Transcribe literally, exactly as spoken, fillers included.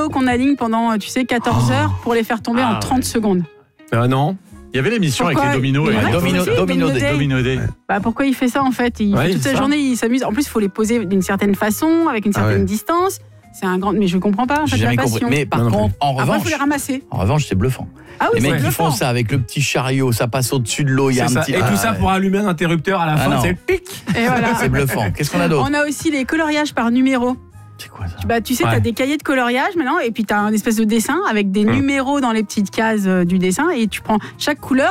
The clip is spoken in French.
dominos qu'on aligne pendant, tu sais, quatorze Oh. heures pour les faire tomber Ah, en trente ouais. secondes. Ah non. Il y avait l'émission avec Pourquoi les dominos. Il y en a et- qui Domino, font ça, domino Domino day. Day. Domino Day. Bah, pourquoi il fait ça en fait? Il Ouais, fait toute c'est sa ça. journée, il s'amuse. En plus, il faut les poser d'une certaine façon, avec une Ah certaine ouais. distance. C'est un grand. Mais je comprends pas en fait J'ai la jamais passion. compris. Mais par Non, non contre, en Après, il revanche, faut les ramasser. en revanche, c'est bluffant. Ah oui, Les c'est mecs qui bluffant. font ça avec le petit chariot, ça passe au-dessus de l'eau, il y a C'est un ça. petit. Et Ah, tout ça ouais. pour allumer un interrupteur à la Ah fin, non. c'est pic. Et voilà. C'est bluffant. Qu'est-ce qu'on a d'autre? On a aussi les coloriages par numéro. C'est quoi ça? Bah, tu sais, tu as Ouais. des cahiers de coloriage maintenant, et puis tu as un espèce de dessin avec des Hum. numéros dans les petites cases euh, du dessin, et tu prends chaque couleur.